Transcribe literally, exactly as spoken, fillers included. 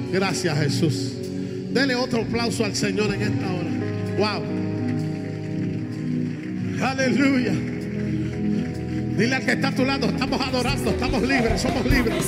Gracias, Jesús. Dele otro aplauso al Señor en esta hora. Wow. Aleluya. Dile al que está a tu lado, estamos adorando, estamos libres, somos libres.